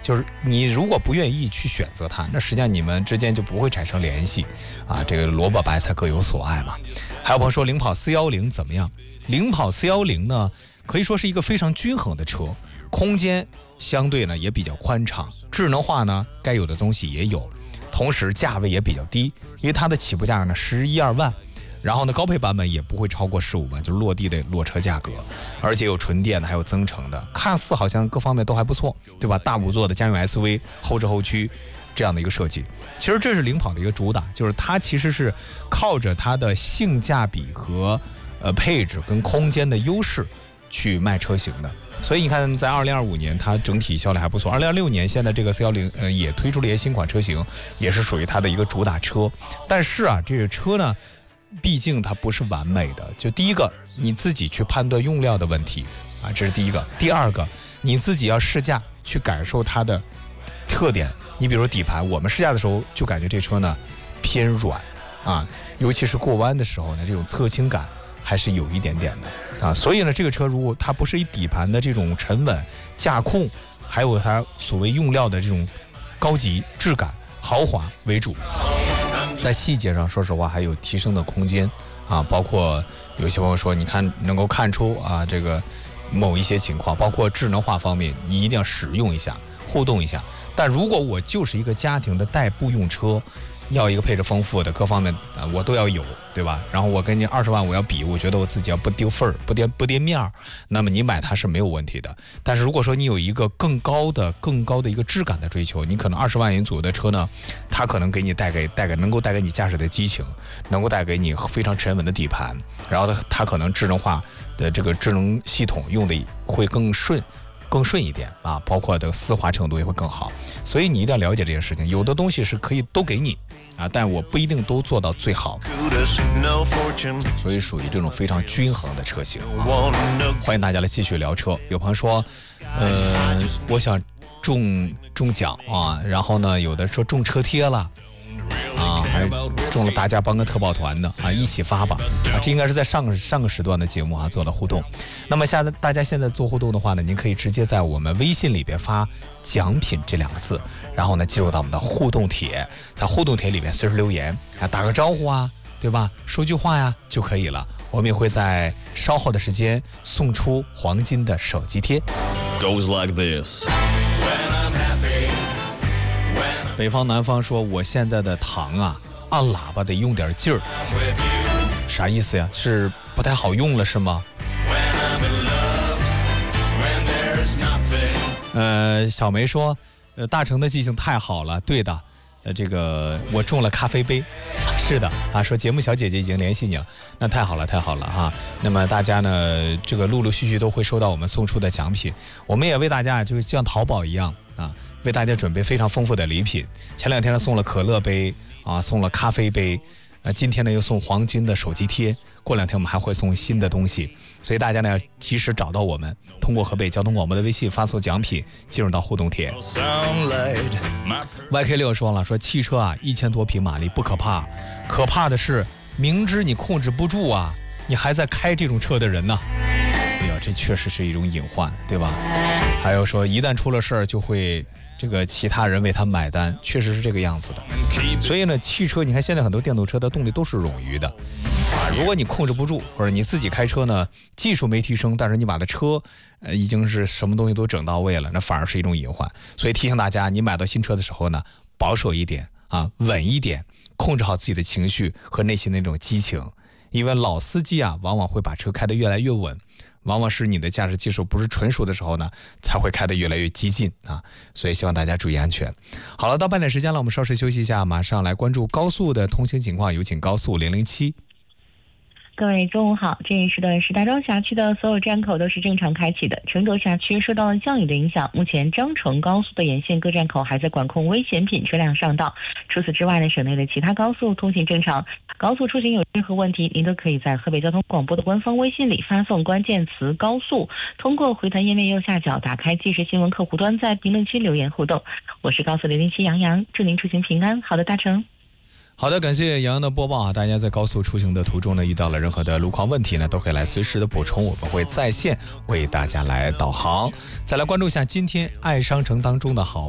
就是你如果不愿意去选择它，那实际上你们之间就不会产生联系啊。这个萝卜白菜各有所爱嘛。还有朋友说领跑410怎么样？领跑410呢，可以说是一个非常均衡的车，空间相对呢也比较宽敞，智能化呢该有的东西也有，同时价位也比较低，因为它的起步价呢11-12万。然后呢，高配版本也不会超过15万，就是落地的落车价格，而且有纯电的，还有增程的，看似好像各方面都还不错，对吧？大5座的家用 SUV， 后置后驱这样的一个设计，其实这是领跑的一个主打，就是它其实是靠着它的性价比和配置跟空间的优势去卖车型的。所以你看，在2025年它整体销量还不错，2026年现在这个410也推出了一些新款车型，也是属于它的一个主打车。但是啊，这个车呢，毕竟它不是完美的，就第一个你自己去判断用料的问题啊，这是第一个。第二个，你自己要试驾去感受它的特点。你比如说底盘，我们试驾的时候就感觉这车呢偏软啊，尤其是过弯的时候呢，这种侧倾感还是有一点点的啊。所以呢，这个车如果它不是以底盘的这种沉稳、驾控，还有它所谓用料的这种高级、质感、豪华为主。在细节上说实话还有提升的空间啊，包括有些朋友说你看能够看出啊这个某一些情况，包括智能化方面你一定要使用一下，互动一下。但如果我就是一个家庭的代步用车，要一个配置丰富的各方面我都要有，对吧？然后我跟你20万我要比，我觉得我自己要不丢份儿，不跌面儿，那么你买它是没有问题的。但是如果说你有一个更高的一个质感的追求，你可能20万元左右的车呢，它可能给你能够带给你驾驶的激情，能够带给你非常沉稳的底盘，然后它可能智能化的这个智能系统用的会更顺一点啊，包括这个丝滑程度也会更好。所以你一定要了解这件事情，有的东西是可以都给你啊，但我不一定都做到最好，所以属于这种非常均衡的车型啊。欢迎大家来继续聊车。有朋友说我想中奖啊，然后呢有的说中车贴了啊，还中了大家帮个特报团的啊，一起发吧啊！这应该是在上个时段的节目啊做了互动。那么大家现在做互动的话呢，您可以直接在我们微信里边发奖品这2个字，然后呢进入到我们的互动帖，在互动帖里边随时留言啊，打个招呼啊，对吧？说句话呀就可以了。我们也会在稍后的时间送出黄金的手机贴。 Goes like this。 北方南方说，我现在的糖啊，按喇叭得用点劲儿，啥意思呀？是不太好用了是吗？小梅说，大成的记性太好了，对的，这个我中了咖啡杯，是的啊，说节目小姐姐已经联系你了，那太好了哈。那么大家呢，这个陆陆续续都会收到我们送出的奖品，我们也为大家就像淘宝一样啊，为大家准备非常丰富的礼品。前2天呢送了可乐杯啊，送了咖啡杯，今天呢又送黄金的手机贴，过2天我们还会送新的东西，所以大家呢及时找到我们，通过河北交通广播的微信发送奖品，进入到互动帖。YK6 说汽车啊1000多匹马力不可怕，可怕的是明知你控制不住啊，你还在开这种车的人呢。哎呀，这确实是一种隐患，对吧？还有说一旦出了事儿就会这个其他人为他买单，确实是这个样子的。所以呢，汽车你看现在很多电动车的动力都是冗余的啊，如果你控制不住，或者你自己开车呢技术没提升，但是你把的车已经是什么东西都整到位了，那反而是一种隐患。所以提醒大家，你买到新车的时候呢，保守一点啊，稳一点，控制好自己的情绪和内心的那种激情。因为老司机啊，往往会把车开得越来越稳，往往是你的驾驶技术不是纯熟的时候呢，才会开得越来越激进啊。所以希望大家注意安全。好了，到半点时间了，我们稍事休息一下，马上来关注高速的通行情况，有请高速007。 各位中午好，这一时段是大庄辖区的所有站口都是正常开启的。承德辖区受到降雨的影响，目前张成高速的沿线各站口还在管控危险品车辆上道。除此之外呢，省内的其他高速通行正常。高速出行有任何问题，您都可以在河北交通广播的官方微信里发送关键词高速，通过回弹页面右下角打开即时新闻客户端，在评论区留言互动。我是高速007杨洋，祝您出行平安。好的，大成。 好的，感谢杨洋的播报啊！大家在高速出行的途中呢，遇到了任何的路况问题呢，都可以来随时的补充，我们会在线为大家来导航。再来关注一下今天爱商城当中的好